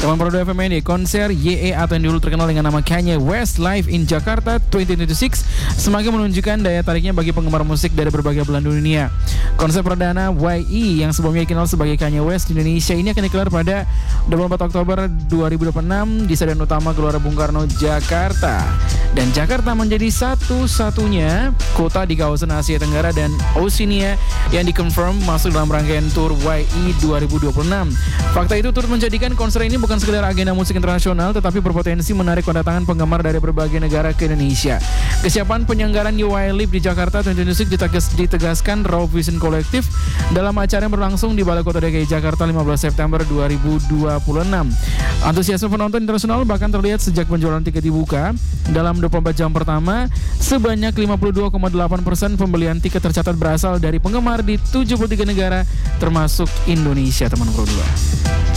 Teman Pro 2 FM ini, konser YE atau yang dulu terkenal dengan nama Kanye West Live in Jakarta 2026 semakin menunjukkan daya tariknya bagi penggemar musik dari berbagai belahan dunia. Konser perdana YE yang sebelumnya dikenal sebagai Kanye West di Indonesia ini akan digelar pada 24 Oktober 2026 di Stadion Utama Gelora Bung Karno, Jakarta. Dan Jakarta menjadi satu-satunya kota di kawasan Asia Tenggara dan Oceania yang dikonfirm masuk dalam rangkaian tur YE 2026. Fakta itu turut menjadikan konser ini bukan sekedar agenda musik internasional, tetapi berpotensi menarik kedatangan penggemar dari berbagai negara ke Indonesia. Kesiapan penyelenggaraan YE Live di Jakarta 2026 ditegaskan Raw Vision Collective dalam acara yang berlangsung di Balai Kota DKI Jakarta 15 September 2026. Antusiasme penonton internasional bahkan terlihat sejak penjualan tiket dibuka. Dalam 24 jam pertama, sebanyak 52,8% pembelian tiket tercatat berasal dari penggemar di 73 negara termasuk Indonesia, teman Pro 2.